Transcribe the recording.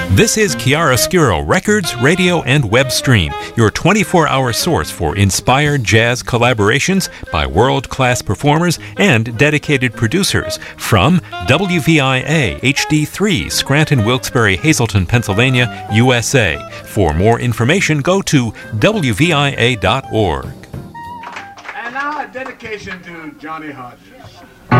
This is Chiaroscuro Records, Radio, and Web Stream, your 24-hour source for inspired jazz collaborations by world-class performers and dedicated producers from WVIA HD3, Scranton, Wilkes-Barre, Hazleton, Pennsylvania, USA. For more information, go to WVIA.org. And now a dedication to Johnny Hodges.